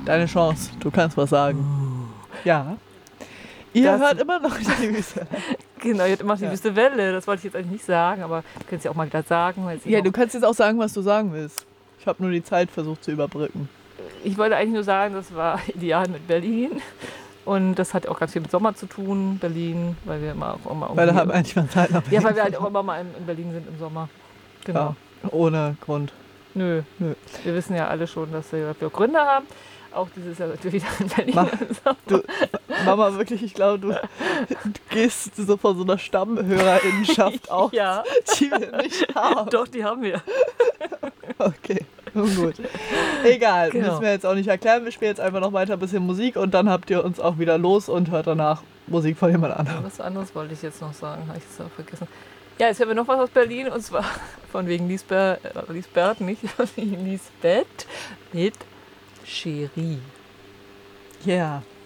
Deine Chance, du kannst was sagen. Ja. Ihr hört immer noch die Wüste. Genau, ihr hört immer noch die Wüste Welle. Das wollte ich jetzt eigentlich nicht sagen, aber du könnt es ja auch mal gleich sagen. Weil ja, du kannst jetzt auch sagen, was du sagen willst. Ich habe nur die Zeit versucht zu überbrücken. Ich wollte eigentlich nur sagen, das war ideal mit Berlin. Und das hat auch ganz viel mit Sommer zu tun, Berlin, weil wir immer auch immer... Weil da haben wir eigentlich mal Zeit nach Berlin. Ja, weil wir halt auch immer mal in Berlin sind im Sommer. Genau. Ja, ohne Grund. Nö. Wir wissen ja alle schon, dass wir Gründe haben. Auch dieses Jahr sind wir wieder in Berlin. Mama, wirklich, ich glaube, du gehst so von so einer Stammhörerinnenschaft auf, ja. Die wir nicht haben. Doch, die haben wir. Okay, gut. Egal, Genau. müssen wir jetzt auch nicht erklären. Wir spielen jetzt einfach noch weiter ein bisschen Musik und dann habt ihr uns auch wieder los und hört danach Musik von jemand anderem. Was anderes wollte ich jetzt noch sagen, habe ich es auch vergessen. Ja, jetzt haben wir noch was aus Berlin und zwar von wegen Lisbeth nicht, Lisbeth mit Cherie. Ja. Yeah.